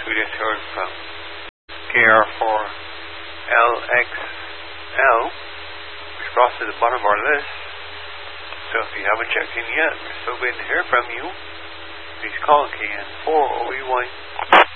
we just heard from KR4LXL, which brought us to the bottom of our list. So if you haven't checked in yet, we're still waiting to hear from you. Please call KN4OE1